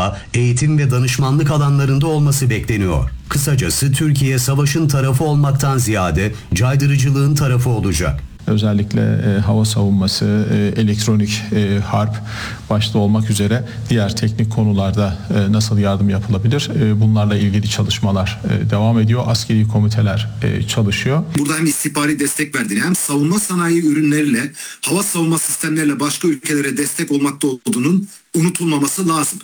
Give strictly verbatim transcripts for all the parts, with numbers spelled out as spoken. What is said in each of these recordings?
saha, eğitim ve danışmanlık alanlarında olması bekleniyor. Kısacası Türkiye savaşın tarafı olmaktan ziyade caydırıcılığın tarafı olacak. Özellikle e, hava savunması, e, elektronik e, harp başta olmak üzere diğer teknik konularda e, nasıl yardım yapılabilir? E, bunlarla ilgili çalışmalar e, devam ediyor. Askeri komiteler e, çalışıyor. Burada hem istihbari destek verdiğini hem savunma sanayi ürünleriyle, hava savunma sistemleriyle başka ülkelere destek olmakta olduğunun unutulmaması lazım.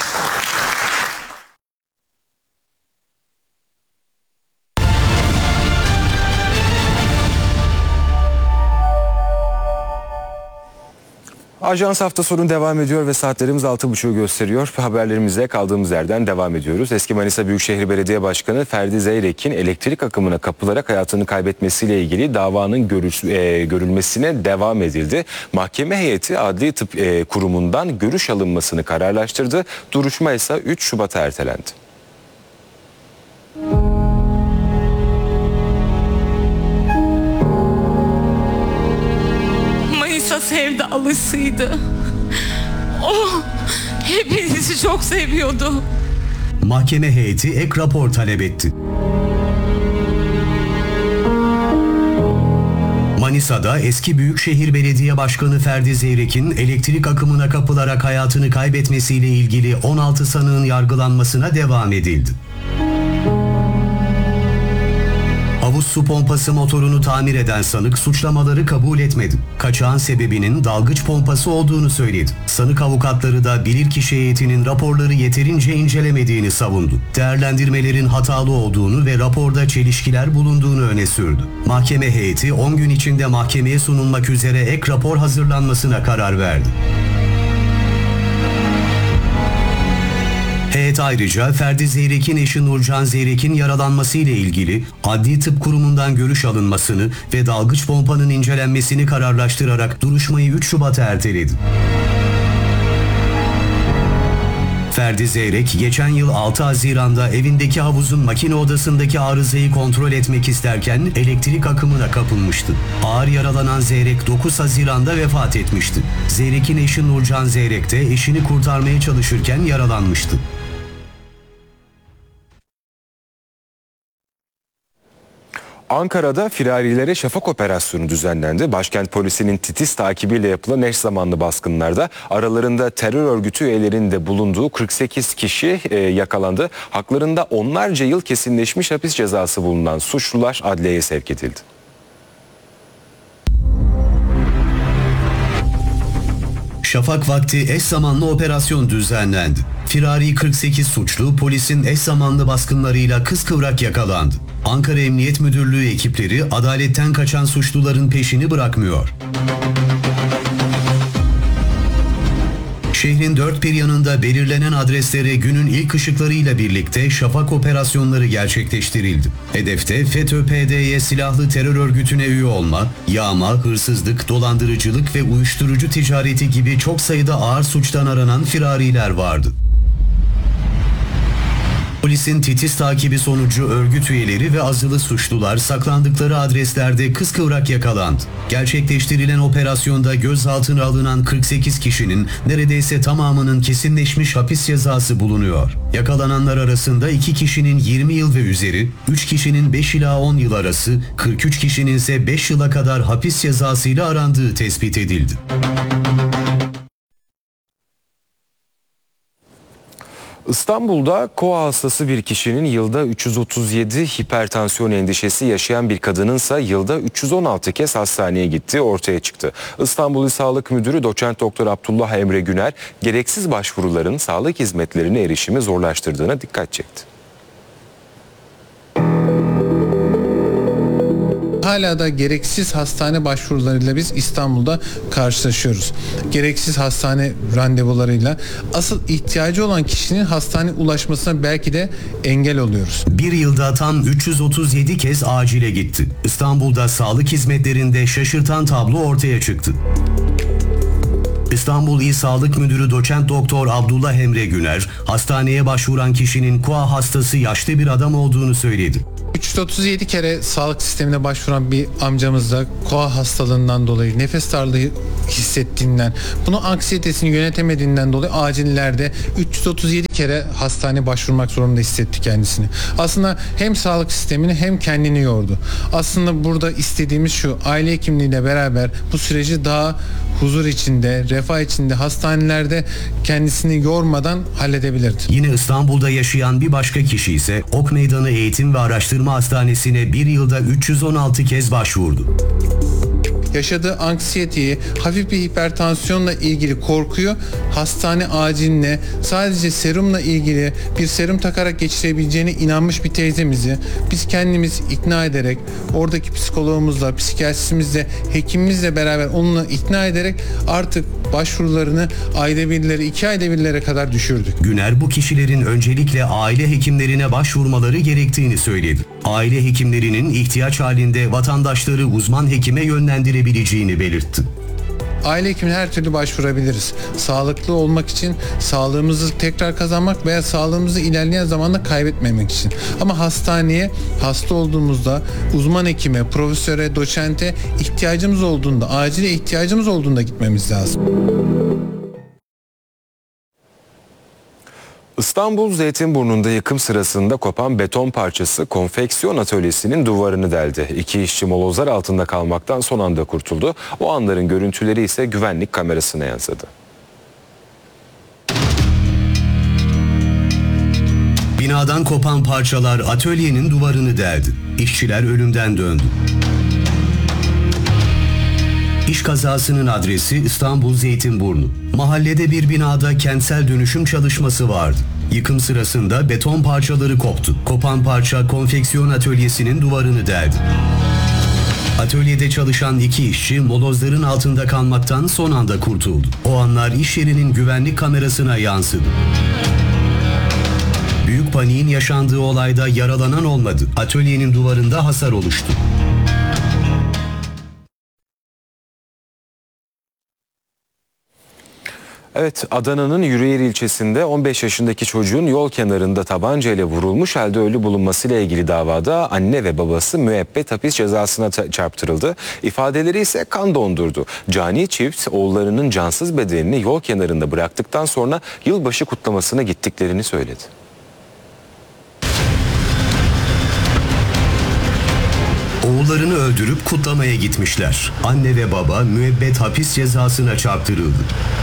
Ajans hafta sonu devam ediyor ve saatlerimiz altı buçuğu gösteriyor. Haberlerimize kaldığımız yerden devam ediyoruz. Eski Manisa Büyükşehir Belediye Başkanı Ferdi Zeyrek'in elektrik akımına kapılarak hayatını kaybetmesiyle ilgili davanın görüş, e, görülmesine devam edildi. Mahkeme heyeti Adli Tıp e, Kurumu'ndan görüş alınmasını kararlaştırdı. Duruşma ise üç Şubat'a ertelendi. Sevdalısıydı. O hepinizi çok seviyordu. Mahkeme heyeti ek rapor talep etti. Manisa'da eski Büyükşehir Belediye Başkanı Ferdi Zeyrek'in elektrik akımına kapılarak hayatını kaybetmesiyle ilgili on altı sanığın yargılanmasına devam edildi. Havuz su pompası motorunu tamir eden sanık suçlamaları kabul etmedi. Kaçağın sebebinin dalgıç pompası olduğunu söyledi. Sanık avukatları da bilirkişi heyetinin raporları yeterince incelemediğini savundu. Değerlendirmelerin hatalı olduğunu ve raporda çelişkiler bulunduğunu öne sürdü. Mahkeme heyeti on gün içinde mahkemeye sunulmak üzere ek rapor hazırlanmasına karar verdi. Heyet ayrıca Ferdi Zeyrek'in eşi Nurcan Zeyrek'in yaralanması ile ilgili Adli Tıp Kurumu'ndan görüş alınmasını ve dalgıç pompanın incelenmesini kararlaştırarak duruşmayı üç Şubat'a erteledi. Ferdi Zeyrek geçen yıl altı Haziran'da evindeki havuzun makine odasındaki arızayı kontrol etmek isterken elektrik akımına kapılmıştı. Ağır yaralanan Zeyrek dokuz Haziran'da vefat etmişti. Zeyrek'in eşi Nurcan Zeyrek de eşini kurtarmaya çalışırken yaralanmıştı. Ankara'da firarilere şafak operasyonu düzenlendi. Başkent polisinin titiz takibiyle yapılan eş zamanlı baskınlarda aralarında terör örgütü üyelerinin de bulunduğu kırk sekiz kişi e, yakalandı. Haklarında onlarca yıl kesinleşmiş hapis cezası bulunan suçlular adliyeye sevk edildi. Şafak vakti eş zamanlı operasyon düzenlendi. Firari kırk sekiz suçlu polisin eş zamanlı baskınlarıyla kıskıvrak yakalandı. Ankara Emniyet Müdürlüğü ekipleri adaletten kaçan suçluların peşini bırakmıyor. Şehrin dört bir yanında belirlenen adreslere günün ilk ışıklarıyla birlikte şafak operasyonları gerçekleştirildi. Hedefte FETÖ P D Y silahlı terör örgütüne üye olma, yağma, hırsızlık, dolandırıcılık ve uyuşturucu ticareti gibi çok sayıda ağır suçtan aranan firariler vardı. Polisin titiz takibi sonucu örgüt üyeleri ve azılı suçlular saklandıkları adreslerde kıskıvrak yakalandı. Gerçekleştirilen operasyonda gözaltına alınan kırk sekiz kişinin neredeyse tamamının kesinleşmiş hapis cezası bulunuyor. Yakalananlar arasında iki kişinin yirmi yıl ve üzeri, üç kişinin beş ila on yıl arası, kırk üç kişinin ise beş yıla kadar hapis cezasıyla arandığı tespit edildi. İstanbul'da koa hastası bir kişinin yılda üç yüz otuz yedi hipertansiyon endişesi yaşayan bir kadınınsa yılda üç yüz on altı kez hastaneye gittiği ortaya çıktı. İstanbul İl Sağlık Müdürü Doçent Doktor Abdullah Emre Güner, gereksiz başvuruların sağlık hizmetlerine erişimi zorlaştırdığına dikkat çekti. Hala da gereksiz hastane başvurularıyla biz İstanbul'da karşılaşıyoruz. Gereksiz hastane randevularıyla asıl ihtiyacı olan kişinin hastaneye ulaşmasına belki de engel oluyoruz. Bir yılda tam üç yüz otuz yedi kez acile gitti. İstanbul'da sağlık hizmetlerinde şaşırtan tablo ortaya çıktı. İstanbul İl Sağlık Müdürü Doçent Doktor Abdullah Emre Güner, hastaneye başvuran kişinin koa hastası yaşlı bir adam olduğunu söyledi. üç yüz otuz yedi kere sağlık sistemine başvuran bir amcamız da koa hastalığından dolayı, nefes darlığı hissettiğinden, bunu anksiyetesini yönetemediğinden dolayı acillerde üç yüz otuz yedi kere hastaneye başvurmak zorunda hissetti kendisini. Aslında hem sağlık sistemini hem kendini yordu. Aslında burada istediğimiz şu: aile hekimliğiyle beraber bu süreci daha huzur içinde, refah içinde, hastanelerde kendisini yormadan halledebilirdi. Yine İstanbul'da yaşayan bir başka kişi ise Ok Meydanı Eğitim ve Araştırma Hastanesi'ne bir yılda üç yüz on altı kez başvurdu. Yaşadığı anksiyeteyi, hafif bir hipertansiyonla ilgili korkuyu hastane aciline sadece serumla ilgili bir serum takarak geçirebileceğine inanmış bir teyzemizi biz kendimiz ikna ederek, oradaki psikologumuzla, psikiyatristimizle, hekimimizle beraber onunla ikna ederek artık başvurularını ayda birlere, iki ayda birlere kadar düşürdük. Güner bu kişilerin öncelikle aile hekimlerine başvurmaları gerektiğini söyledi. Aile hekimlerinin ihtiyaç halinde vatandaşları uzman hekime yönlendirebileceğini belirtti. Aile hekimine her türlü başvurabiliriz. Sağlıklı olmak için, sağlığımızı tekrar kazanmak veya sağlığımızı ilerleyen zamanda kaybetmemek için. Ama hastaneye hasta olduğumuzda uzman hekime, profesöre, doçente ihtiyacımız olduğunda, acile ihtiyacımız olduğunda gitmemiz lazım. İstanbul Zeytinburnu'nda yıkım sırasında kopan beton parçası konfeksiyon atölyesinin duvarını deldi. İki işçi molozlar altında kalmaktan son anda kurtuldu. O anların görüntüleri ise güvenlik kamerasına yansıdı. Binadan kopan parçalar atölyenin duvarını deldi. İşçiler ölümden döndü. İş kazasının adresi İstanbul Zeytinburnu. Mahallede bir binada kentsel dönüşüm çalışması vardı. Yıkım sırasında beton parçaları koptu. Kopan parça konfeksiyon atölyesinin duvarını deldi. Atölyede çalışan iki işçi molozların altında kalmaktan son anda kurtuldu. O anlar iş yerinin güvenlik kamerasına yansıdı. Büyük paniğin yaşandığı olayda yaralanan olmadı. Atölyenin duvarında hasar oluştu. Evet, Adana'nın Yürüyer ilçesinde on beş yaşındaki çocuğun yol kenarında tabancayla vurulmuş halde ölü bulunmasıyla ilgili davada anne ve babası müebbet hapis cezasına çarptırıldı. İfadeleri ise kan dondurdu. Cani çift oğullarının cansız bedenini yol kenarında bıraktıktan sonra yılbaşı kutlamasına gittiklerini söyledi. Oğullarını öldürüp kutlamaya gitmişler. Anne ve baba müebbet hapis cezasına çarptırıldı.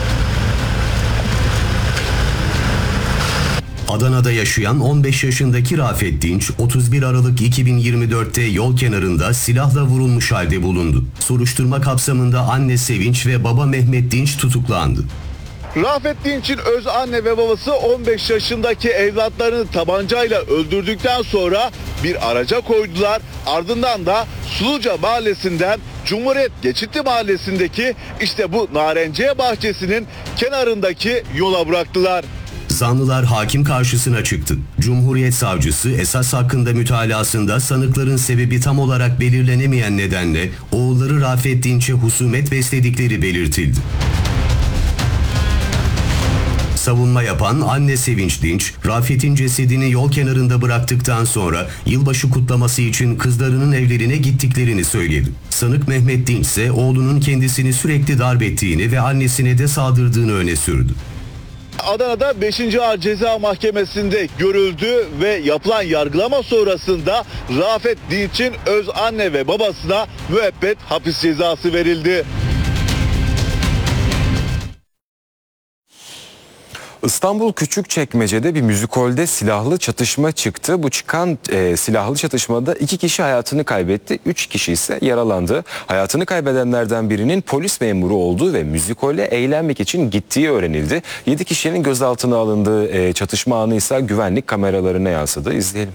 Adana'da yaşayan on beş yaşındaki Rafet Dinç, otuz bir Aralık iki bin yirmi dört'te yol kenarında silahla vurulmuş halde bulundu. Soruşturma kapsamında anne Sevinç ve baba Mehmet Dinç tutuklandı. Rafet Dinç'in öz anne ve babası on beş yaşındaki evlatlarını tabancayla öldürdükten sonra bir araca koydular. Ardından da Suluca Mahallesi'nden Cumhuriyet Geçitli Mahallesi'ndeki işte bu narenciye bahçesinin kenarındaki yola bıraktılar. Zanlılar hakim karşısına çıktı. Cumhuriyet savcısı esas hakkında mütalasında sanıkların sebebi tam olarak belirlenemeyen nedenle oğulları Rafet Dinç'e husumet besledikleri belirtildi. Savunma yapan anne Sevinç Dinç, Rafet'in cesedini yol kenarında bıraktıktan sonra yılbaşı kutlaması için kızlarının evlerine gittiklerini söyledi. Sanık Mehmet Dinç ise oğlunun kendisini sürekli darp ettiğini ve annesine de saldırdığını öne sürdü. Adana'da beşinci Ağır Ceza Mahkemesi'nde görüldü ve yapılan yargılama sonrasında Rafet Dinç'in öz anne ve babasına müebbet hapis cezası verildi. İstanbul Küçükçekmece'de bir müzikolde silahlı çatışma çıktı. Bu çıkan e, silahlı çatışmada iki kişi hayatını kaybetti, üç kişi ise yaralandı. Hayatını kaybedenlerden birinin polis memuru olduğu ve müzikole eğlenmek için gittiği öğrenildi. yedi kişinin gözaltına alındığı e, çatışma anı ise güvenlik kameralarına yansıdı. İzleyelim.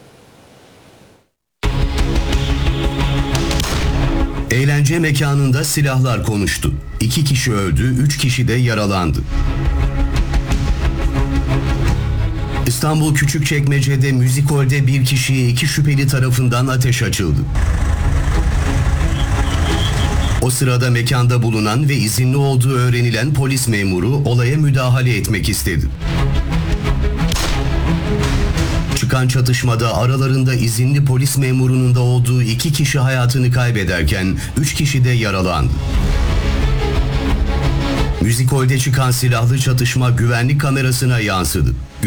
Eğlence mekanında silahlar konuştu. İki kişi öldü, üç kişi de yaralandı. İstanbul Küçükçekmece'de müzikolde bir kişiye iki şüpheli tarafından ateş açıldı. O sırada mekanda bulunan ve izinli olduğu öğrenilen polis memuru olaya müdahale etmek istedi. Çıkan çatışmada aralarında izinli polis memurunun da olduğu iki kişi hayatını kaybederken üç kişi de yaralandı. Müzikolde çıkan silahlı çatışma güvenlik kamerasına yansıdı.